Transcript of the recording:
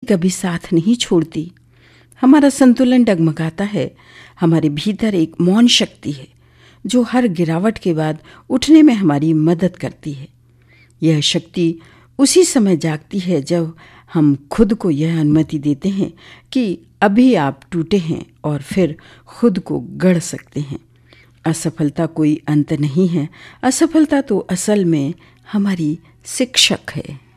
कभी साथ नहीं छोड़ती। हमारा संतुलन डगमगाता है। हमारे भीतर एक मौन शक्ति है जो हर गिरावट के बाद उठने में हमारी मदद करती है। यह शक्ति उसी समय जागती है जब हम खुद को यह अनुमति देते हैं कि अभी आप टूटे हैं और फिर खुद को गढ़ सकते हैं। असफलता कोई अंत नहीं है। असफलता तो असल में हमारी शिक्षक है।